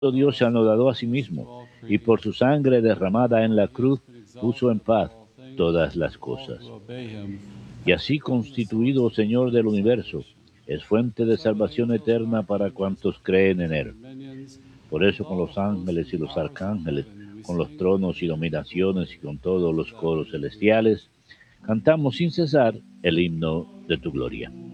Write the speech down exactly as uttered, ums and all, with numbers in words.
Dios se anodó a sí mismo, y por su sangre derramada en la cruz puso en paz todas las cosas. Y así constituido Señor del universo, es fuente de salvación eterna para cuantos creen en él. Por eso con los ángeles y los arcángeles, con los tronos y dominaciones y con todos los coros celestiales, cantamos sin cesar el himno de tu gloria.